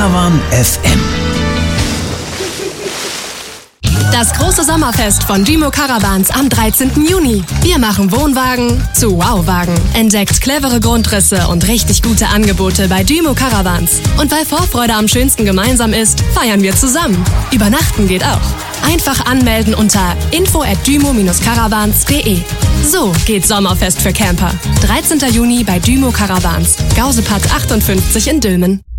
Caravan FM. Das große Sommerfest von Dymo Caravans am 13. Juni. Wir machen Wohnwagen zu Wow-Wagen. Entdeckt clevere Grundrisse und richtig gute Angebote bei Dymo Caravans. Und weil Vorfreude am schönsten gemeinsam ist, feiern wir zusammen. Übernachten geht auch. Einfach anmelden unter info@dymo-caravans.de. So geht Sommerfest für Camper. 13. Juni bei Dymo Caravans. Gausepath 58 in Dülmen.